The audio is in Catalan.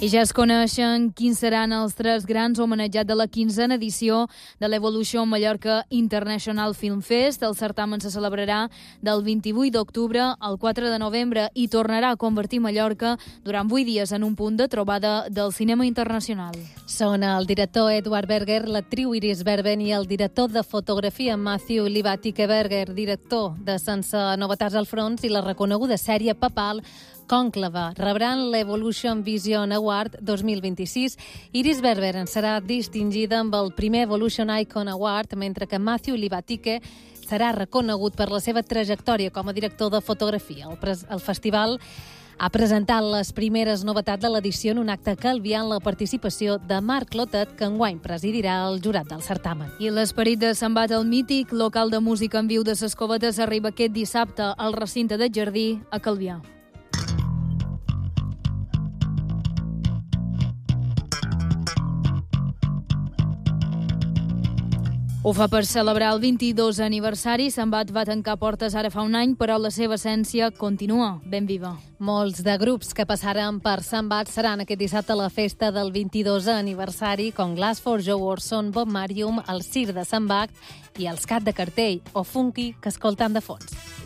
I ja es coneixen quins seran els 3 grans homenatjats de la 15a edició de l'Evolution Mallorca International Film Fest. El certamen se celebrarà del 28 d'octubre al 4 de novembre i tornarà a convertir Mallorca durant 8 dies en un punt de trobada del cinema internacional. Són el director Edward Berger, l'actriu Iris Berben i el director de fotografia Matthew Libatique Berger, director de Sense novetats al front i la reconeguda sèrie papal Cònclave. Rebran l'Evolution Vision Award 2026. Iris Berben serà distingida amb el primer Evolution Icon Award, mentre que Matthew Libatique serà reconegut per la seva trajectòria com a director de fotografia. El festival ha presentat les primeres novetats de l'edició en un acte calviant la participació de Marc Clotet, que enguany presidirà el jurat del certamen. I l'esperit de Sant Bat, el mític local de música en viu de ses Covetes, arriba aquest dissabte al recinte del Jardí a Calvià. Ho fa per celebrar el 22 aniversari. Sant Bat va tancar portes ara fa un any, però la seva essència continua ben viva. Molts de grups que passaren per Sant Bat seran aquest dissabte a la festa del 22 aniversari, com Glassford, Joe Orson, Bob Marium, el Circ de Sant Bat i els Cat de Cartell o Funky, que escolten de fons.